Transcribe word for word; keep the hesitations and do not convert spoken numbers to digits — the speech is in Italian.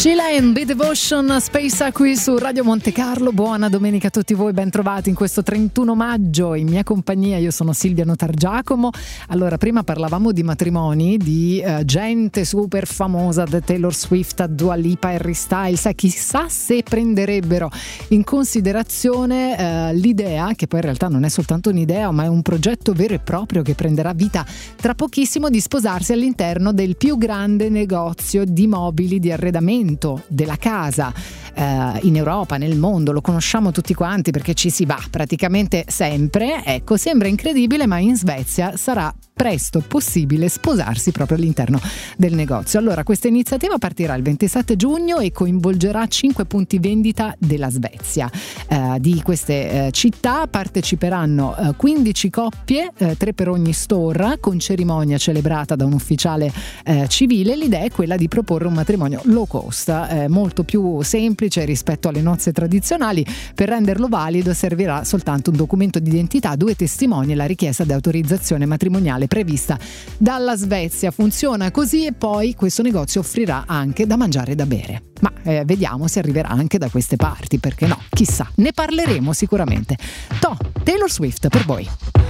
Sheila and Be Devotion, Space qui su Radio Monte Carlo. Buona domenica a tutti voi, ben trovati in questo trentuno maggio in mia compagnia. Io sono Silvia Notargiacomo. Allora, prima parlavamo di matrimoni, di uh, gente super famosa, da Taylor Swift a Dua Lipa e Harry Styles. Chissà se prenderebbero in considerazione uh, l'idea, che poi in realtà non è soltanto un'idea, ma è un progetto vero e proprio che prenderà vita tra pochissimo, di sposarsi all'interno del più grande negozio di mobili di arredamento della casa eh, in Europa, nel mondo. Lo conosciamo tutti quanti perché ci si va praticamente sempre. Ecco, sembra incredibile, ma in Svezia sarà presto possibile sposarsi proprio all'interno del negozio. Allora, questa iniziativa partirà il ventisette giugno e coinvolgerà cinque punti vendita della Svezia. Eh, di queste eh, città parteciperanno eh, quindici coppie, eh, tre per ogni store, con cerimonia celebrata da un ufficiale eh, civile. L'idea è quella di proporre un matrimonio low cost, eh, molto più semplice rispetto alle nozze tradizionali. Per renderlo valido servirà soltanto un documento di identità, due testimoni e la richiesta di autorizzazione matrimoniale prevista dalla Svezia. Funziona così, e poi questo negozio offrirà anche da mangiare e da bere. Ma eh, vediamo se arriverà anche da queste parti, perché no, chissà, ne parleremo sicuramente. To, Taylor Swift per voi.